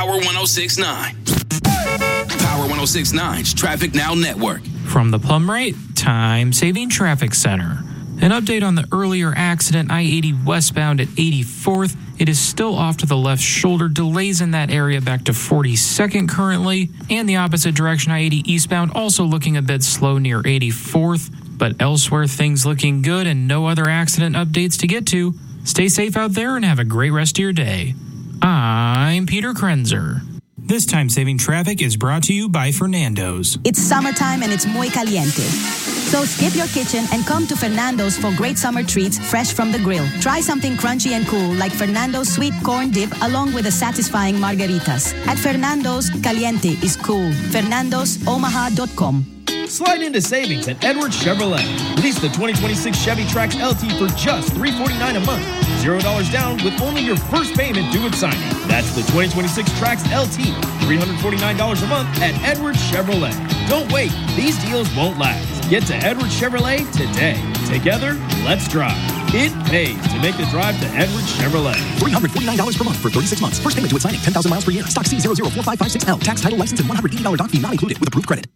Power 106.9. Power 106.9's Traffic Now Network. From the Plum Rate Time Saving Traffic Center. An update on the earlier accident, I-80 westbound at 84th. It is still off to the left shoulder. Delays in that area back to 42nd currently. And the opposite direction, I-80 eastbound, also looking a bit slow near 84th. But elsewhere, things looking good and no other accident updates to get to. Stay safe out there and have a great rest of your day. I'm Peter Krenzer. This time-saving traffic is brought to you by Fernando's. It's summertime and it's muy caliente. So skip your kitchen and come to Fernando's for great summer treats fresh from the grill. Try something crunchy and cool like Fernando's sweet corn dip along with the satisfying margaritas. At Fernando's, caliente is cool. FernandosOmaha.com. Slide into savings at Edwards Chevrolet. Lease the 2026 Chevy Trax LT for just $349 a month. $0 down with only your first payment due at signing. That's the 2026 Trax LT. $349 a month at Edwards Chevrolet. Don't wait. These deals won't last. Get to Edwards Chevrolet today. Together, let's drive. It pays to make the drive to Edwards Chevrolet. $349 per month for 36 months. First payment due at signing. 10,000 miles per year. Stock C004556L. Tax, title, license, and $180 doc fee not included with approved credit.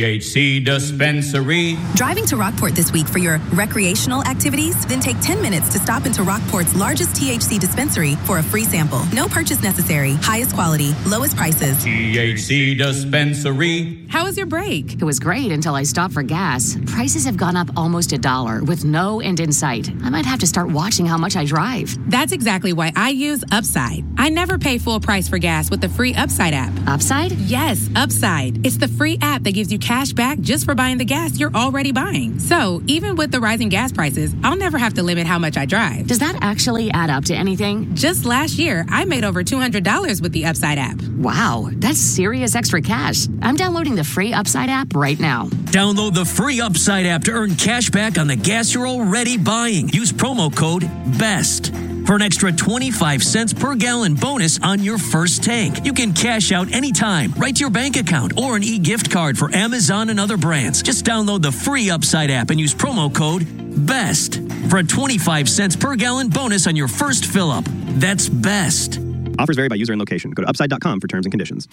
THC Dispensary. Driving to Rockport this week for your recreational activities? Then take 10 minutes to stop into Rockport's largest THC dispensary for a free sample. No purchase necessary. Highest quality. Lowest prices. THC Dispensary. How was your break? It was great until I stopped for gas. Prices have gone up almost $1 with no end in sight. I might have to start watching how much I drive. That's exactly why I use Upside. I never pay full price for gas with the free Upside app. Upside? Yes, Upside. It's the free app that gives you cash back just for buying the gas you're already buying. So even with the rising gas prices, I'll never have to limit how much I drive. Does that actually add up to anything? Just last year, I made over $200 with the Upside app. Wow, that's serious extra cash. I'm downloading the free Upside app right now. Download the free Upside app to earn cash back on the gas you're already buying. Use promo code BEST for an extra 25 cents per gallon bonus on your first tank. You can cash out anytime, right to your bank account, or an e-gift card for Amazon and other brands. Just download the free Upside app and use promo code BEST for a 25 cents per gallon bonus on your first fill-up. That's BEST. Offers vary by user and location. Go to upside.com for terms and conditions.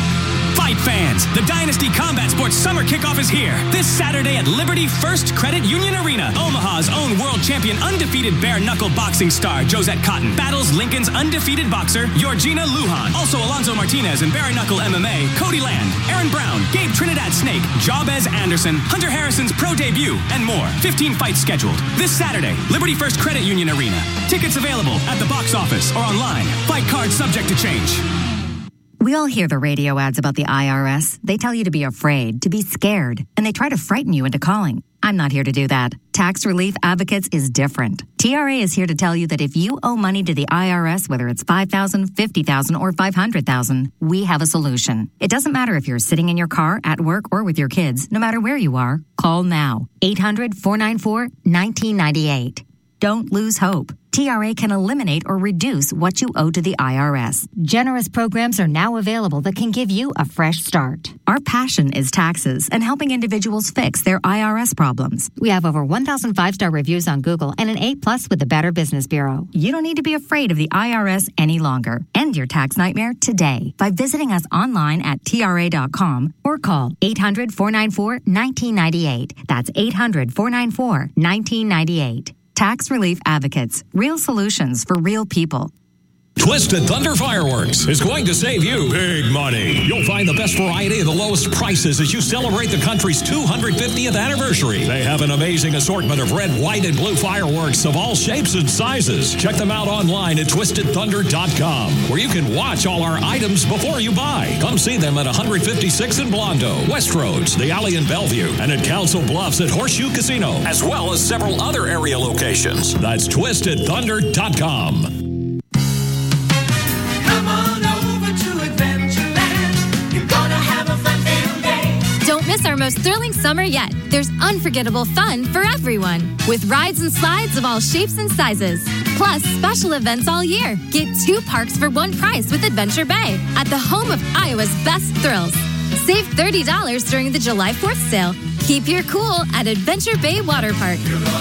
Fight fans, the Dynasty Combat Sports Summer Kickoff is here. This Saturday at Liberty First Credit Union Arena. Omaha's own world champion undefeated bare-knuckle boxing star Josette Cotton battles Lincoln's undefeated boxer Georgina Lujan. Also Alonzo Martinez in bare-knuckle MMA, Cody Land, Aaron Brown, Gabe Trinidad Snake, Jabez Anderson, Hunter Harrison's pro debut, and more. 15 fights scheduled. This Saturday, Liberty First Credit Union Arena. Tickets available at the box office or online. Fight cards subject to change. We all hear the radio ads about the IRS. They tell you to be afraid, to be scared, and they try to frighten you into calling. I'm not here to do that. Tax Relief Advocates is different. TRA is here to tell you that if you owe money to the IRS, whether it's $5,000, $50,000, or $500,000, we have a solution. It doesn't matter if you're sitting in your car, at work, or with your kids. No matter where you are, call now. 800-494-1998. Don't lose hope. TRA can eliminate or reduce what you owe to the IRS. Generous programs are now available that can give you a fresh start. Our passion is taxes and helping individuals fix their IRS problems. We have over 1,000 5-star reviews on Google and an A+ with the Better Business Bureau. You don't need to be afraid of the IRS any longer. End your tax nightmare today by visiting us online at TRA.com or call 800-494-1998. That's 800-494-1998. Tax Relief Advocates. Real solutions for real people. Twisted Thunder Fireworks is going to save you big money. You'll find the best variety and the lowest prices as you celebrate the country's 250th anniversary. They have an amazing assortment of red, white, and blue fireworks of all shapes and sizes. Check them out online at twistedthunder.com, where you can watch all our items before you buy. Come see them at 156 in Blondo, Westroads, the Alley in Bellevue, and at Council Bluffs at Horseshoe Casino, as well as several other area locations. That's twistedthunder.com. Don't miss our most thrilling summer yet. There's unforgettable fun for everyone, with rides and slides of all shapes and sizes. Plus, special events all year. Get 2 parks for 1 price with Adventure Bay at the home of Iowa's best thrills. Save $30 during the July 4th sale. Keep your cool at Adventure Bay Water Park.